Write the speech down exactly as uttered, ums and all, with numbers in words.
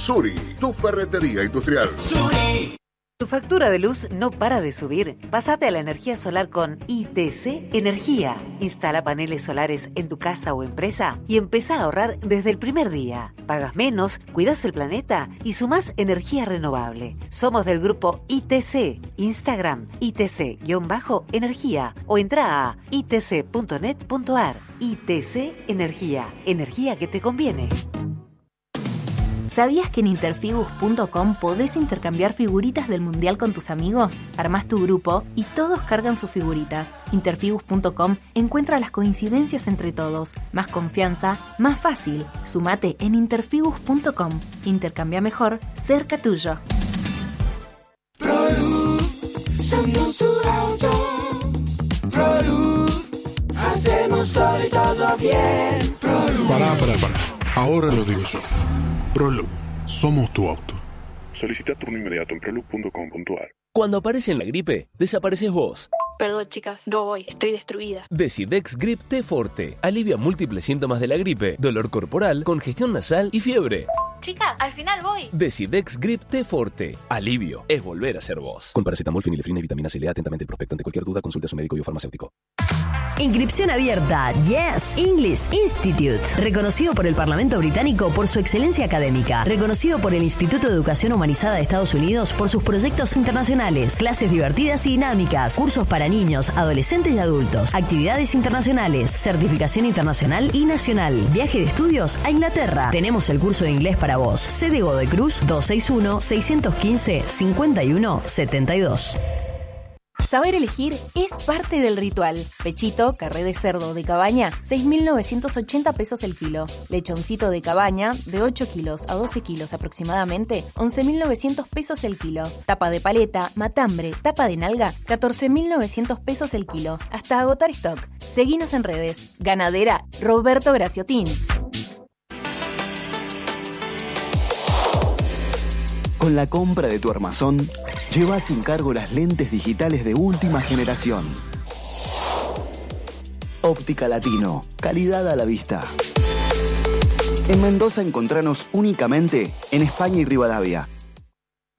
Suri, tu ferretería industrial. Suri. ¿Tu factura de luz no para de subir? Pásate a la energía solar con I T C Energía. Instala paneles solares en tu casa o empresa y empezá a ahorrar desde el primer día. Pagas menos, cuidas el planeta y sumás energía renovable. Somos del grupo I T C. Instagram I T C-energía o entra a i t c punto net punto a r. I T C Energía. Energía que te conviene. ¿Sabías que en interfibus punto com podés intercambiar figuritas del Mundial con tus amigos? Armás tu grupo y todos cargan sus figuritas. interfibus punto com encuentra las coincidencias entre todos. Más confianza, más fácil. Sumate en interfibus punto com. Intercambia mejor, cerca tuyo. ProLuz, somos tu auto. ProLuz, hacemos todo y todo bien. ProLuz. Pará, pará, pará. Ahora lo digo yo. ProLuz, somos tu auto. Solicita turno inmediato en proluz punto com punto a r. Cuando aparece en la gripe, desapareces vos. Perdón, chicas, no voy, estoy destruida. Decidex Grip T Forte. Alivia múltiples síntomas de la gripe, dolor corporal, congestión nasal y fiebre. Chicas, al final voy. Decidex Grip T Forte. Alivio es volver a ser vos. Con paracetamol, fenilefrina y vitamina C. Lea atentamente el prospecto. Ante cualquier duda, consulte a su médico y o farmacéutico. Inscripción abierta. Yes English Institute. Reconocido por el Parlamento británico por su excelencia académica. Reconocido por el Instituto de Educación Humanizada de Estados Unidos por sus proyectos internacionales. Clases divertidas y dinámicas. Cursos para niños, adolescentes y adultos. Actividades internacionales. Certificación internacional y nacional. Viaje de estudios a Inglaterra. Tenemos el curso de inglés para vos. Sede Godoy Cruz dos seis uno, seis uno cinco, cinco uno siete dos. Saber elegir es parte del ritual. Pechito, carré de cerdo de cabaña, seis mil novecientos ochenta pesos el kilo. Lechoncito de cabaña, de ocho kilos a doce kilos aproximadamente, once mil novecientos pesos el kilo. Tapa de paleta, matambre, tapa de nalga, catorce mil novecientos pesos el kilo. Hasta agotar stock. Seguinos en redes. Ganadera Roberto Graciotín. Con la compra de tu armazón, lleva sin cargo las lentes digitales de última generación. Óptica Latino, calidad a la vista. En Mendoza encontranos únicamente en España y Rivadavia.